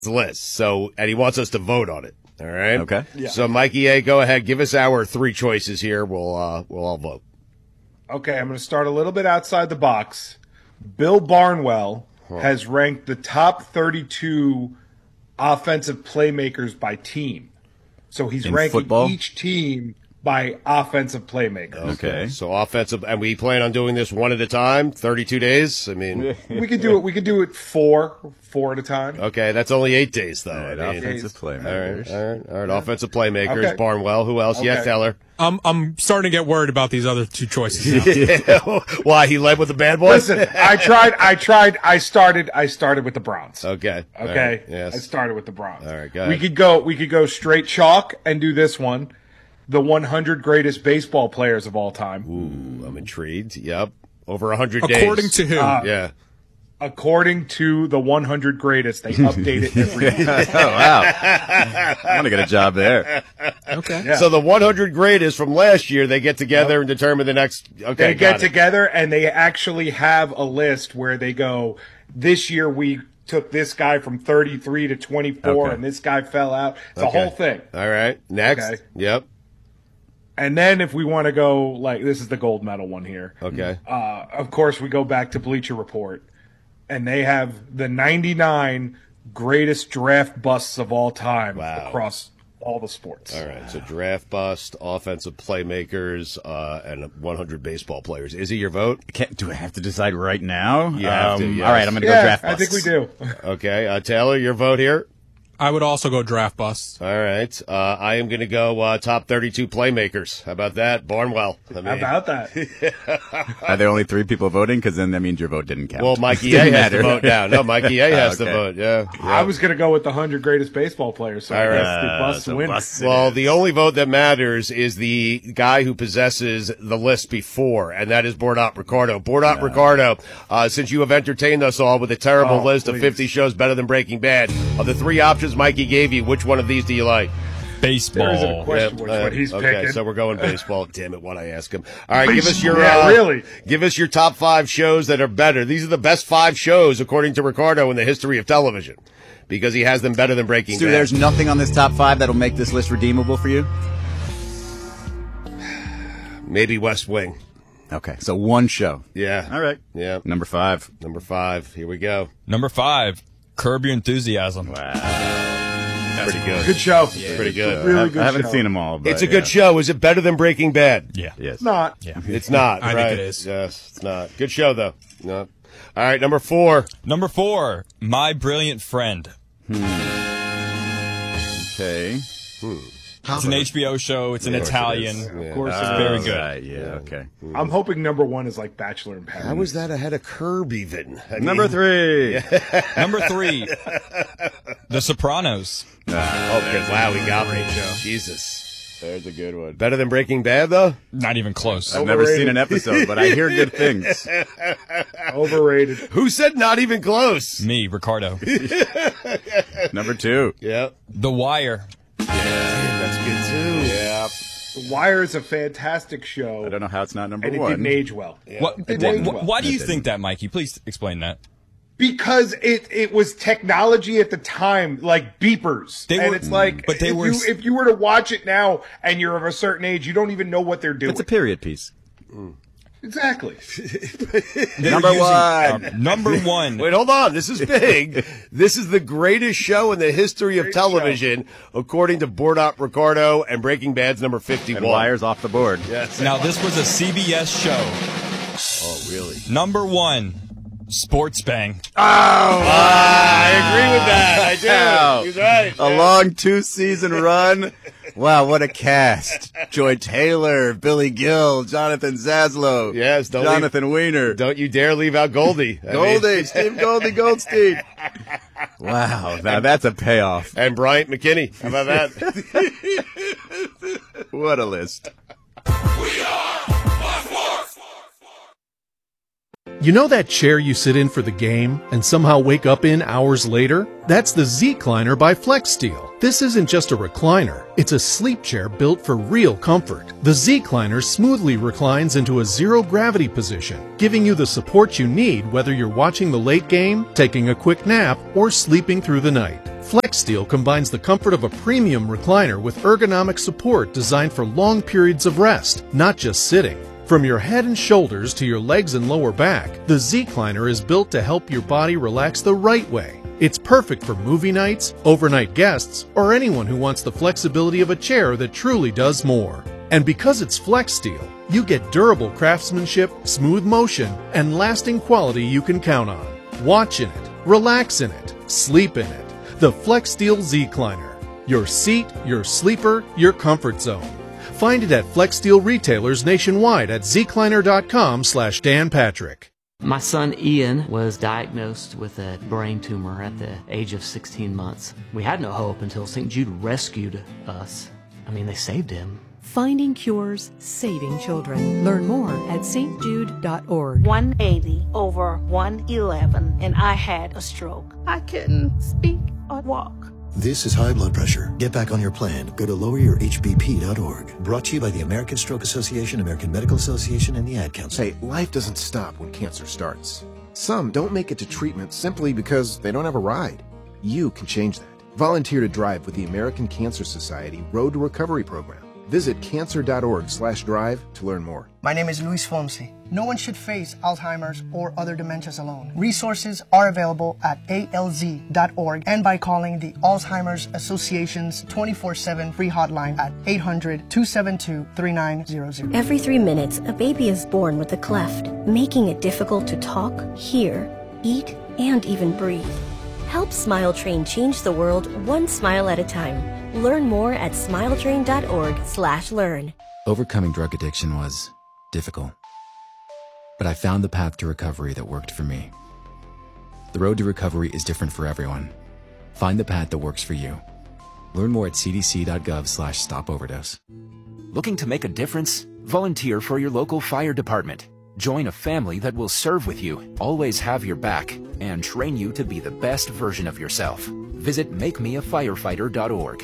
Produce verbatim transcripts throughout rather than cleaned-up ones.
list. So, and he wants us to vote on it. All right. Okay. Yeah. So, Mikey A, go ahead. Give us our three choices here. We'll uh, we'll all vote. Okay, I'm going to start a little bit outside the box. Bill Barnwell huh. has ranked the top thirty-two offensive playmakers by team. So he's In ranking football? each team by offensive playmakers. Okay. So offensive, and we plan on doing this one at a time, thirty-two days. I mean, We could do it. We could do it four, four at a time. okay, that's only eight days though. All right, I mean, offensive all playmakers. right, all right, all right. Offensive playmakers, Okay. Barnwell. Who else? Yeah, Okay. Teller. I'm I'm starting to get worried about these other two choices now. Why he led with the bad boys? Listen, I tried. I tried. I started. I started with the Browns. Okay. All Okay. right, Yes. I started with the Browns. All right, go We ahead. could go. We could go straight chalk and do this one. The one hundred greatest baseball players of all time. Ooh, I'm intrigued. Yep. Over a hundred days. According to who? Uh, Yeah. According to the one hundred greatest, they update it every year. Oh, wow. I want to get a job there. okay. Yeah. So the one hundred greatest from last year, they get together and determine the next. Okay. They got get it. together and they actually have a list where they go, this year we took this guy from thirty-three to twenty-four Okay. and this guy fell out. It's Okay. a whole thing. All right. Next. Okay. Yep. And then if we want to go, like, this is the gold medal one here. Okay. Uh, of course, we go back to Bleacher Report, and they have the ninety-nine greatest draft busts of all time Wow. across all the sports. All right. So draft bust, offensive playmakers, uh, and one hundred baseball players. Is it your vote? Can't, do I have to decide right now? You have to, Um, yes. All right, I'm going to go Yeah, draft I think we busts. do. Okay. Uh, Taylor, your vote here? I would also go draft bust. All right. Uh, I am going to go uh, top thirty-two playmakers. How about that? Barnwell. I mean, How about that? Are there only three people voting? Because then that means your vote didn't count. Well, Mikey A Didn't has to matter. vote now. No, Mikey A has Okay. to vote. Yeah. yeah. I was going to go with the one hundred greatest baseball players, so I All guess right. the Uh, bust so win. busts it Well, is. the only vote that matters is the guy who possesses the list before, and that is Bordot Ricardo. Bordot Ricardo, uh, since you have entertained us all with a terrible Oh, list of please. fifty shows better than Breaking Bad, of the three options Mikey gave you, which one of these do you like? Baseball. There isn't a question Yep, which uh, one he's okay, picking. so we're going baseball. Damn it, what I ask him. All right, give us your Yeah, uh, really. give us your top five shows that are better. These are the best five shows according to Ricardo in the history of television, because he has them better than Breaking Stu, Bad. there's nothing on this top five that'll make this list redeemable for you? Maybe West Wing. Okay, so one show. Yeah. All right. Yeah. Number five. Number five. Here we go. Number five, Curb Your Enthusiasm. Pretty good. Good show. Pretty good. Really I, good I haven't show. seen them all, but It's a good yeah. show. Is it better than Breaking Bad? Yeah. Yes. Not. Yeah. It's not. I think right? it is. Yes, it's not. Good show though. No. All right, number four. Number four, My Brilliant Friend. Okay. It's an H B O show. It's an Italian. Of course, It's it very is. good. Right, yeah, okay. I'm hoping number one is like Bachelor in Paradise. How was that ahead of Curb even? I Number mean- three. Number three, The Sopranos. Oh, good. Wow, we got me. Jesus. There's a good one. Better than Breaking Bad though? Not even close. I've never seen an episode, but I hear good things. Overrated. Who said not even close? Me, Ricardo. Number two. Yeah. The Wire. That's good too. Yeah. The Wire is a fantastic show, I don't know how it's not number and it one. didn't age well. What, It didn't wh- age wh- well. why do you It think that, Mikey? Please explain that. Because it it was technology at the time, like beepers, They and were- it's like, but they if were you, s- if you were to watch it now and you're of a certain age, you don't even know what they're doing. It's a period piece. Exactly. Number Using- one. uh, number one. Wait, hold on. This is big. This is the greatest show in the history of Great television, according to Bordot Ricardo, and Breaking Bad's number fifty-one. And Wire's off the board. Yes. Now, this was a C B S show. Oh, really? Number one, Sports Bang. Ah, I agree with that. I do. Wow. He's right. A long two-season run. Wow, what a cast. Joy Taylor, Billy Gill, Jonathan Zaslow. Yes, don't Jonathan Weiner. Don't you dare leave out Goldie. I mean- Goldie, Steve Goldie Goldstein. Wow, now that's a payoff. and Bryant McKinney. How about that? What a list. You know that chair you sit in for the game and somehow wake up in hours later? That's the Z-Cliner by FlexSteel. This isn't just a recliner, it's a sleep chair built for real comfort. The Z-Cliner smoothly reclines into a zero-gravity position, giving you the support you need whether you're watching the late game, taking a quick nap, or sleeping through the night. FlexSteel combines the comfort of a premium recliner with ergonomic support designed for long periods of rest, not just sitting. From your head and shoulders to your legs and lower back, the Z-Cliner is built to help your body relax the right way. It's perfect for movie nights, overnight guests, or anyone who wants the flexibility of a chair that truly does more. And because it's FlexSteel, you get durable craftsmanship, smooth motion, and lasting quality you can count on. Watch in it, relax in it, sleep in it. The FlexSteel Z-Cliner. Your seat, your sleeper, your comfort zone. Find it at FlexSteel retailers nationwide at zcliner.com slash Dan Patrick. My son Ian was diagnosed with a brain tumor at the age of sixteen months. We had no hope until Saint Jude rescued us. I mean, they saved him. Finding cures, saving children. Learn more at s t jude dot org. one eighty over one eleven, and I had a stroke. I couldn't speak or walk. This is high blood pressure. Get back on your plan. Go to lower your h b p dot org. Brought to you by the American Stroke Association, American Medical Association, and the Ad Council. Hey, life doesn't stop when cancer starts. Some don't make it to treatment simply because they don't have a ride. You can change that. Volunteer to drive with the American Cancer Society Road to Recovery program. Visit cancer dot org slash drive to learn more. My name is Luis Fonsi. No one should face Alzheimer's or other dementias alone. Resources are available at A L Z dot org and by calling the Alzheimer's Association's twenty-four seven free hotline at eight hundred, two seven two, three nine zero zero. Every three minutes, a baby is born with a cleft, making it difficult to talk, hear, eat, and even breathe. Help Smile Train change the world one smile at a time. Learn more at smiletrain dot org slash learn. Overcoming drug addiction was difficult, but I found the path to recovery that worked for me. The road to recovery is different for everyone. Find the path that works for you. Learn more at c d c dot gov slash stop overdose. Looking to make a difference? Volunteer for your local fire department. Join a family that will serve with you, always have your back, and train you to be the best version of yourself. Visit make me a firefighter dot org.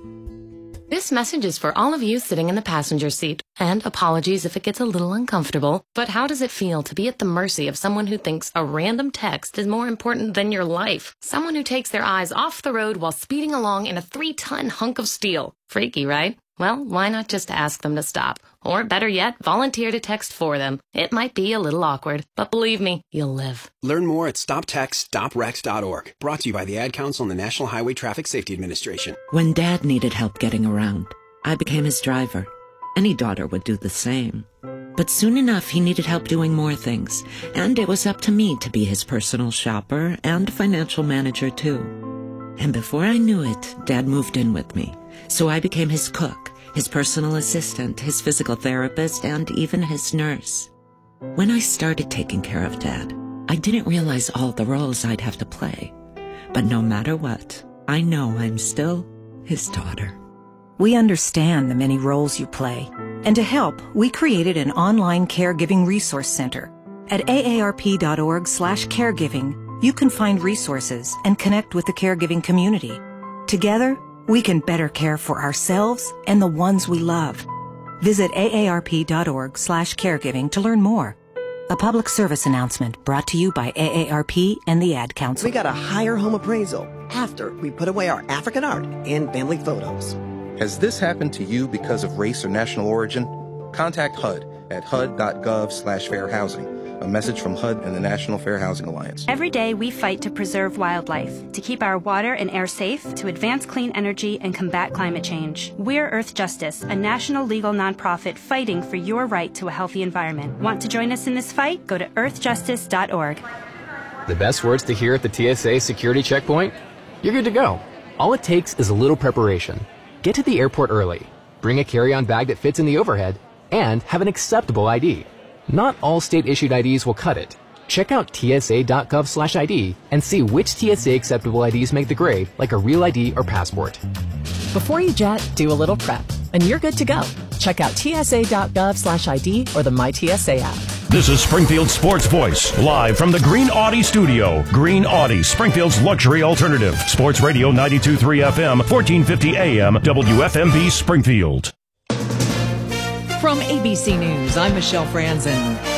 This message is for all of you sitting in the passenger seat. And apologies if it gets a little uncomfortable, but how does it feel to be at the mercy of someone who thinks a random text is more important than your life? Someone who takes their eyes off the road while speeding along in a three-ton hunk of steel. Freaky, right? Well, why not just ask them to stop? Or better yet, volunteer to text for them. It might be a little awkward, but believe me, you'll live. Learn more at stop text stop wrecks dot org. Brought to you by the Ad Council and the National Highway Traffic Safety Administration. When Dad needed help getting around, I became his driver. Any daughter would do the same. But soon enough, he needed help doing more things, and it was up to me to be his personal shopper and financial manager, too. And before I knew it, Dad moved in with me. So I became his cook, his personal assistant, his physical therapist, and even his nurse. When I started taking care of Dad, I didn't realize all the roles I'd have to play. But no matter what, I know I'm still his daughter. We understand the many roles you play. And to help, we created an online caregiving resource center. At A A R P dot org slash caregiving, you can find resources and connect with the caregiving community. Together, we can better care for ourselves and the ones we love. Visit A A R P dot org slash caregiving to learn more. A public service announcement brought to you by A A R P and the Ad Council. We got a higher home appraisal after we put away our African art and family photos. Has this happened to you because of race or national origin? Contact H U D at H U D dot gov slash fair housing. A message from H U D and the National Fair Housing Alliance. Every day we fight to preserve wildlife, to keep our water and air safe, to advance clean energy and combat climate change. We're Earth Justice, a national legal nonprofit fighting for your right to a healthy environment. Want to join us in this fight? Go to earth justice dot org. The best words to hear at the T S A security checkpoint? You're good to go. All it takes is a little preparation. Get to the airport early, bring a carry-on bag that fits in the overhead, and have an acceptable I D. Not all state-issued I Ds will cut it. Check out T S A dot gov slash I D and see which T S A acceptable I Ds make the grade, like a real I D or passport. Before you jet, do a little prep, and you're good to go. Check out T S A dot gov slash I D or the My T S A app. This is Springfield Sports Voice, live from the Green Audi studio. Green Audi, Springfield's luxury alternative. Sports Radio ninety-two point three F M, fourteen fifty A M, W F M B Springfield. From A B C News, I'm Michelle Franzen.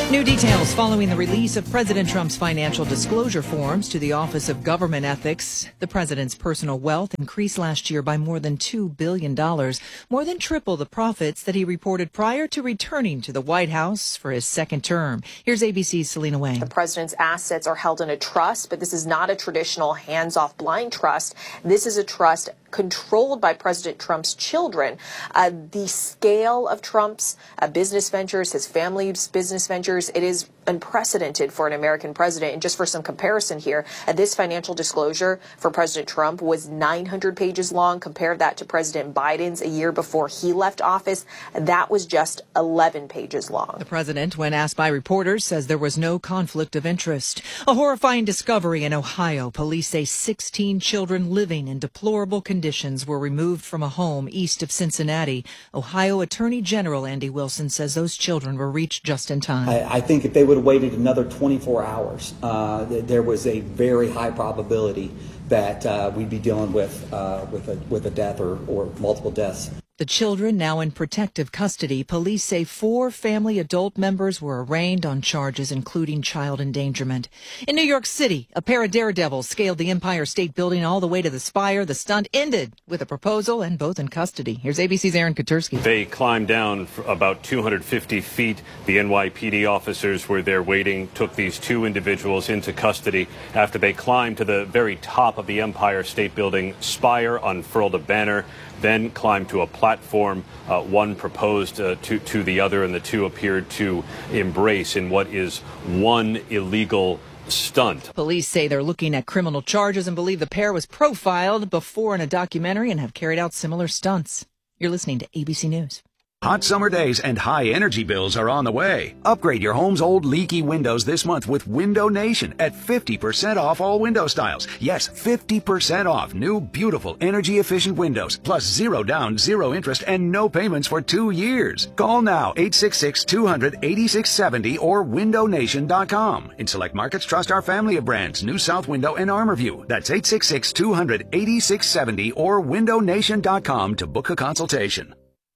New details following the release of President Trump's financial disclosure forms to the Office of Government Ethics. The president's personal wealth increased last year by more than two billion dollars, more than triple the profits that he reported prior to returning to the White House for his second term. Here's A B C's Selena Wang. The president's assets are held in a trust, but this is not a traditional hands-off blind trust. This is a trust controlled by President Trump's children. Uh, the scale of Trump's uh, business ventures, his family's business ventures, it is unprecedented for an American president. And just for some comparison here, uh, this financial disclosure for President Trump was nine hundred pages long. Compare that to President Biden's a year before he left office. That was just eleven pages long. The president, when asked by reporters, says there was no conflict of interest. A horrifying discovery in Ohio. Police say sixteen children living in deplorable conditions were removed from a home east of Cincinnati. Ohio Attorney General Andy Wilson says those children were reached just in time. I, I think if they would have waited another twenty-four hours, uh, there was a very high probability that uh, we'd be dealing with uh, with a with a death or, or multiple deaths. The children now in protective custody. Police say four family adult members were arraigned on charges including child endangerment. In New York City, a pair of daredevils scaled the Empire State Building all the way to the spire. The stunt ended with a proposal and both in custody. Here's A B C's Aaron Katursky. They climbed down for about two hundred fifty feet. The N Y P D officers were there waiting, took these two individuals into custody after they climbed to the very top of the Empire State Building spire, unfurled a banner, then climbed to a platform. Uh, one proposed uh, to, to the other, and the two appeared to embrace in what is one illegal stunt. Police say they're looking at criminal charges and believe the pair was profiled before in a documentary and have carried out similar stunts. You're listening to A B C News. Hot summer days and high energy bills are on the way. Upgrade your home's old leaky windows this month with Window Nation at fifty percent off all window styles. Yes, fifty percent off new, beautiful, energy-efficient windows, plus zero down, zero interest, and no payments for two years. Call now, eight six six, two hundred, eighty-six seventy or window nation dot com. In select markets, trust our family of brands, New South Window and ArmorView. That's eight six six, two hundred, eighty-six seventy or window nation dot com to book a consultation.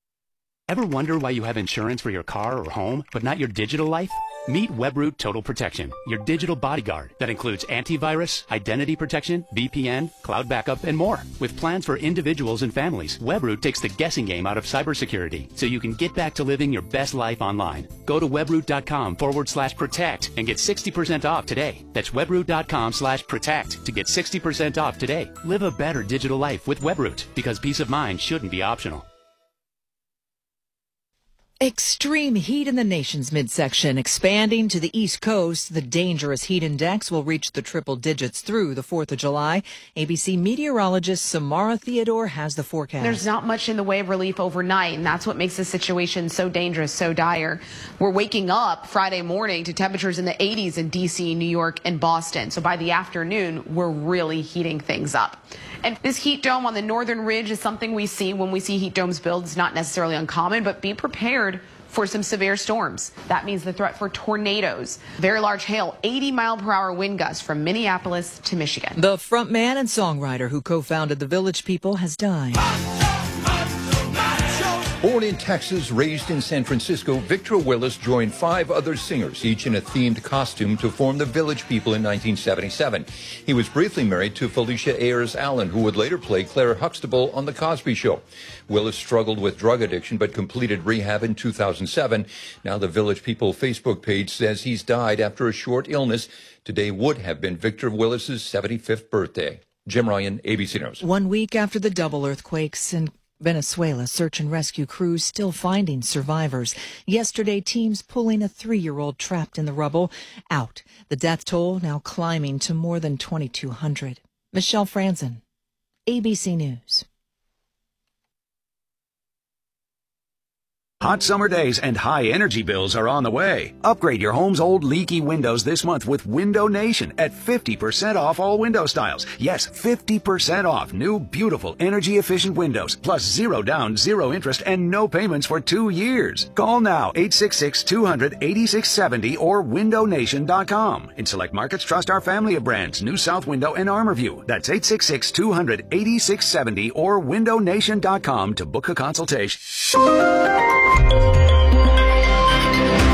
Ever wonder why you have insurance for your car or home, but not your digital life? Meet Webroot Total Protection, your digital bodyguard that includes antivirus, identity protection, V P N, cloud backup, and more. With plans for individuals and families, Webroot takes the guessing game out of cybersecurity so you can get back to living your best life online. Go to webroot.com forward slash protect and get sixty percent off today. That's webroot.com slash protect to get sixty percent off today. Live a better digital life with Webroot, because peace of mind shouldn't be optional. Extreme heat in the nation's midsection. Expanding to the East Coast, the dangerous heat index will reach the triple digits through the fourth of July. A B C meteorologist Samara Theodore has the forecast. There's not much in the way of relief overnight, and that's what makes the situation so dangerous, so dire. We're waking up Friday morning to temperatures in the eighties in D C, New York, and Boston. So by the afternoon, we're really heating things up. And this heat dome on the northern ridge is something we see when we see heat domes build. It's not necessarily uncommon, but be prepared for some severe storms. That means the threat for tornadoes, very large hail, eighty mile per hour wind gusts from Minneapolis to Michigan. The frontman and songwriter who co-founded the Village People has died. Born in Texas, raised in San Francisco, Victor Willis joined five other singers, each in a themed costume, to form the Village People in nineteen seventy-seven. He was briefly married to Felicia Ayers Allen, who would later play Claire Huxtable on The Cosby Show. Willis struggled with drug addiction but completed rehab in two thousand seven. Now the Village People Facebook page says he's died after a short illness. Today would have been Victor Willis's seventy-fifth birthday. Jim Ryan, A B C News. One week after the double earthquakes in Venezuela, search and rescue crews still finding survivors. Yesterday, teams pulling a three-year-old trapped in the rubble out. The death toll now climbing to more than twenty-two hundred. Michelle Franzen, A B C News. Hot summer days and high energy bills are on the way. Upgrade your home's old leaky windows this month with Window Nation at fifty percent off all window styles. Yes, fifty percent off new, beautiful, energy-efficient windows, plus zero down, zero interest, and no payments for two years. Call now, eight six six, two hundred, eighty-six seventy or window nation dot com. In select markets, trust our family of brands, New South Window and ArmorView. That's eight six six, two hundred, eighty-six seventy or window nation dot com to book a consultation. Good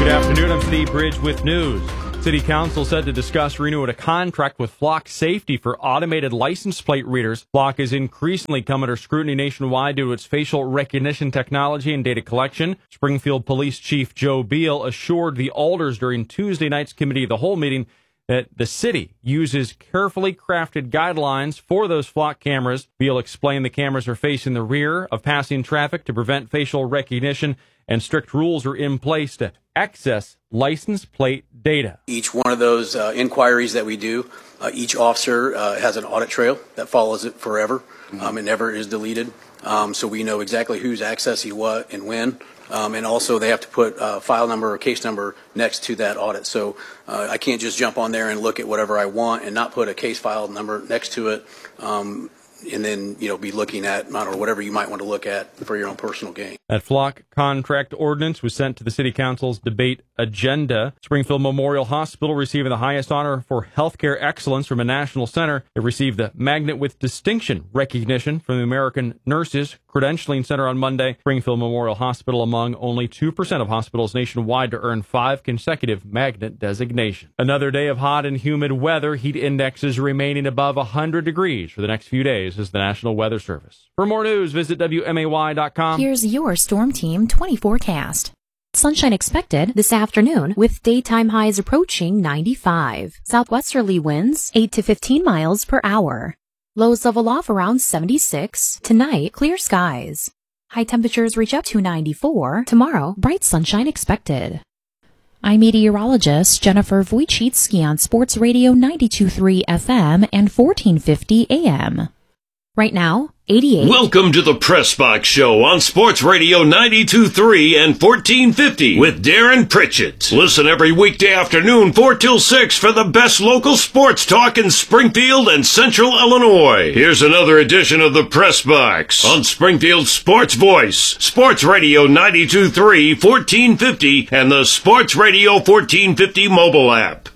Good afternoon. I'm Steve Bridge with news. City Council said to discuss renewing a contract with Flock Safety for automated license plate readers. Flock is increasingly come under scrutiny nationwide due to its facial recognition technology and data collection. Springfield Police Chief Joe Beal assured the alders during Tuesday night's Committee of the Whole meeting that the city uses carefully crafted guidelines for those Flock cameras. Beal explained the cameras are facing the rear of passing traffic to prevent facial recognition, and strict rules are in place to access license plate data. Each one of those uh, inquiries that we do, uh, each officer uh, has an audit trail that follows it forever. Mm-hmm. Um, it never is deleted. Um, so we know exactly who's accessing what and when. Um, and also they have to put a file number or case number next to that audit. So uh, I can't just jump on there and look at whatever I want and not put a case file number next to it. Um, and then, you know, be looking at, I don't know, whatever you might want to look at for your own personal gain. That Flock contract ordinance was sent to the City Council's debate agenda. Springfield Memorial Hospital receiving the highest honor for healthcare excellence from a national center. It received the Magnet with Distinction recognition from the American Nurses Credentialing Center on Monday. Springfield Memorial Hospital among only two percent of hospitals nationwide to earn five consecutive Magnet designation. Another day of hot and humid weather. Heat indexes remaining above one hundred degrees for the next few days, as the National Weather Service. For more news, visit W M A Y dot com. Here's your Storm Team twenty forecast. Sunshine expected this afternoon with daytime highs approaching ninety-five. Southwesterly winds eight to fifteen miles per hour. Lows level off around seventy-six. Tonight, clear skies. High temperatures reach up to ninety-four. Tomorrow, bright sunshine expected. I'm meteorologist Jennifer Wojcicki on Sports Radio ninety-two point three F M and fourteen fifty A M. Right now, eighty-eight. Welcome to the Press Box Show on Sports Radio ninety-two point three and fourteen fifty with Darren Pritchett. Listen every weekday afternoon, four till six, for the best local sports talk in Springfield and Central Illinois. Here's another edition of the Press Box on Springfield's Sports Voice, Sports Radio ninety-two point three, fourteen fifty, and the Sports Radio fourteen fifty mobile app.